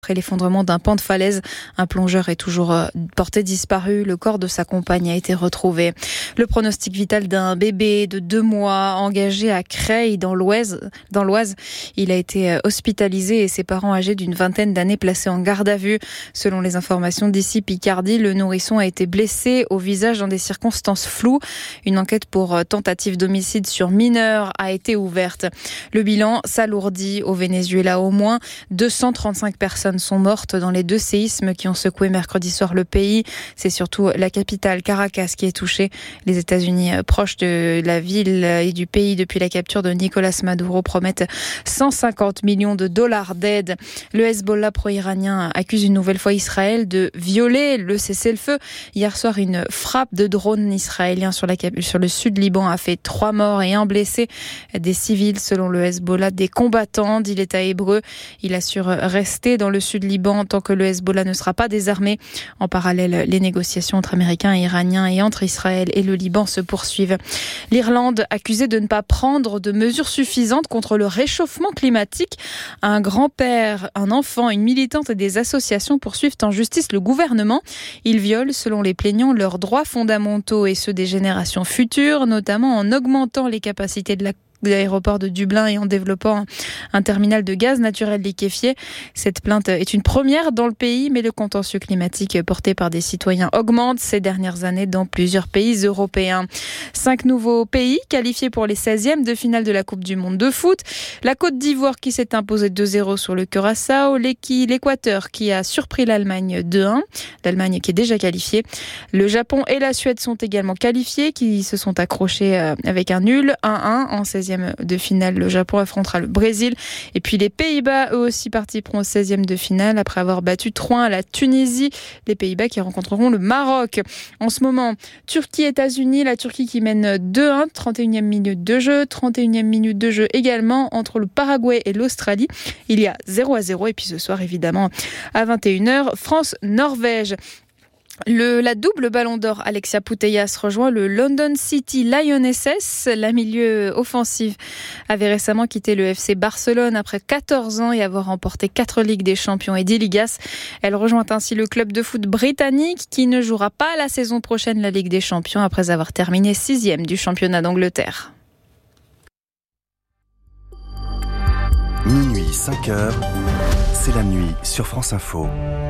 Après l'effondrement d'un pan de falaise, un plongeur est toujours porté disparu. Le corps de sa compagne a été retrouvé. Le pronostic vital d'un bébé de 2 mois engagé à Creil dans l'Oise. Il a été hospitalisé et ses parents âgés d'une vingtaine d'années placés en garde à vue. Selon les informations d'ici Picardie, le nourrisson a été blessé au visage dans des circonstances floues. Une enquête pour tentative d'homicide sur mineur a été ouverte. Le bilan s'alourdit au Venezuela. Au moins 235 personnes sont mortes dans les 2 séismes qui ont secoué mercredi soir le pays. C'est surtout la capitale, Caracas, qui est touchée. Les États-Unis, proches de la ville et du pays depuis la capture de Nicolas Maduro, promettent 150 millions de dollars d'aide. Le Hezbollah pro-iranien accuse une nouvelle fois Israël de violer le cessez-le-feu. Hier soir, une frappe de drone israélien sur le sud Liban a fait 3 morts et 1 blessé. Des civils, selon le Hezbollah, des combattants, dit l'État hébreu. Il assure rester dans le sud Liban tant que le Hezbollah ne sera pas désarmé. En parallèle, les négociations entre Américains et Iraniens et entre Israël et le Liban se poursuivent. L'Irlande, accusée de ne pas prendre de mesures suffisantes contre le réchauffement climatique. Un grand-père, un enfant, une militante et des associations poursuivent en justice le gouvernement. Ils violent, selon les plaignants, leurs droits fondamentaux et ceux des générations futures, notamment en augmentant les capacités de l'aéroport de Dublin et en développant un terminal de gaz naturel liquéfié. Cette plainte est une première dans le pays, mais le contentieux climatique porté par des citoyens augmente ces dernières années dans plusieurs pays européens. 5 nouveaux pays qualifiés pour les 16e de finale de la Coupe du Monde de foot. La Côte d'Ivoire qui s'est imposée 2-0 sur le Curaçao. L'Équateur qui a surpris l'Allemagne 2-1. L'Allemagne qui est déjà qualifiée. Le Japon et la Suède sont également qualifiés, qui se sont accrochés avec un nul 1-1 en 16e de finale. Le Japon affrontera le Brésil. Et puis les Pays-Bas, eux aussi, participeront au 16e de finale après avoir battu 3-1 à la Tunisie. Les Pays-Bas qui rencontreront le Maroc. En ce moment, Turquie-États-Unis, la Turquie qui mène 2-1, 31e minute de jeu. 31e minute de jeu également entre le Paraguay et l'Australie. Il y a 0-0. Et puis ce soir, évidemment, à 21h, France-Norvège. La double ballon d'or Alexia Putellas rejoint le London City Lionesses. La milieu offensive avait récemment quitté le FC Barcelone après 14 ans et avoir remporté 4 Ligues des Champions et 10 Ligas. Elle rejoint ainsi le club de foot britannique qui ne jouera pas la saison prochaine la Ligue des Champions après avoir terminé 6e du championnat d'Angleterre. Minuit 5h, c'est la nuit sur France Info.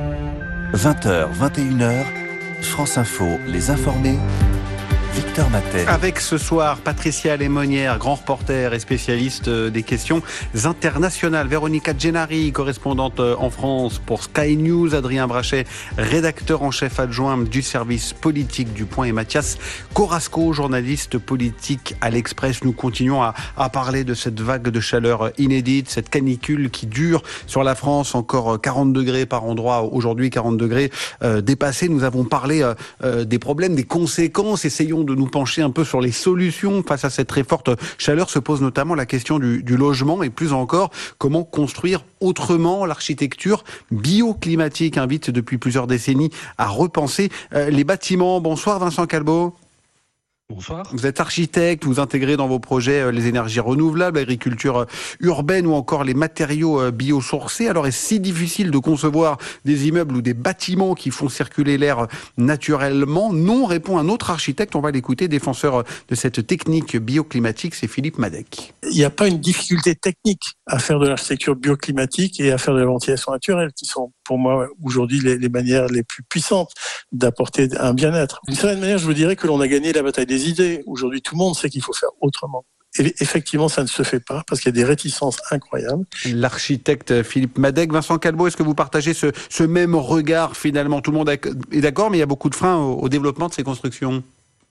20h, 21h, France Info, les informés, Victor Matet. Avec ce soir, Patricia Lémonière, grand reporter et spécialiste des questions internationales. Véronica Gennari, correspondante en France pour Sky News. Adrien Brachet, rédacteur en chef adjoint du service politique du Point. Et Mathias Corasco, journaliste politique à l'Express. Nous continuons à parler de cette vague de chaleur inédite, cette canicule qui dure sur la France. Encore 40 degrés par endroit. Aujourd'hui, 40 degrés dépassés. Nous avons parlé des problèmes, des conséquences. Essayons de nous pencher un peu sur les solutions face à cette très forte chaleur. Se pose notamment la question du logement et plus encore, comment construire autrement. L'architecture bioclimatique invite depuis plusieurs décennies à repenser les bâtiments. Bonsoir Vincent Calbeau. Bonsoir. Vous êtes architecte, vous intégrez dans vos projets les énergies renouvelables, l'agriculture urbaine ou encore les matériaux biosourcés. Alors est-ce si difficile de concevoir des immeubles ou des bâtiments qui font circuler l'air naturellement? Non, répond un autre architecte, on va l'écouter, défenseur de cette technique bioclimatique, c'est Philippe Madec. Il n'y a pas une difficulté technique à faire de l'architecture bioclimatique et à faire de la ventilation naturelle, qui sont pour moi aujourd'hui les manières les plus puissantes d'apporter un bien-être. D'une certaine manière, je vous dirais que l'on a gagné la bataille des idées. Aujourd'hui, tout le monde sait qu'il faut faire autrement. Et effectivement, ça ne se fait pas parce qu'il y a des réticences incroyables. L'architecte Philippe Madec. Vincent Calbeau, est-ce que vous partagez ce même regard finalement? Tout le monde est d'accord, mais il y a beaucoup de freins au développement de ces constructions.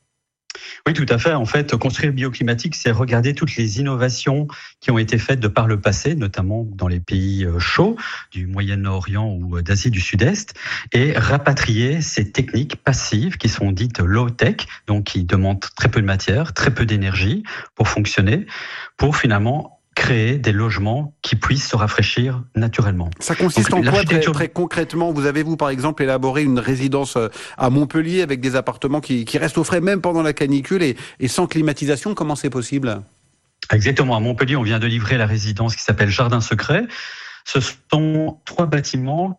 Oui, tout à fait. En fait, construire bioclimatique, c'est regarder toutes les innovations qui ont été faites de par le passé, notamment dans les pays chauds du Moyen-Orient ou d'Asie du Sud-Est, et rapatrier ces techniques passives qui sont dites low-tech, donc qui demandent très peu de matière, très peu d'énergie pour fonctionner, pour finalement créer des logements qui puissent se rafraîchir naturellement. Ça consiste en quoi très concrètement? Vous avez, par exemple, élaboré une résidence à Montpellier avec des appartements qui restent au frais même pendant la canicule et sans climatisation. Comment c'est possible? Exactement. À Montpellier, on vient de livrer la résidence qui s'appelle Jardin Secret. Ce sont 3 bâtiments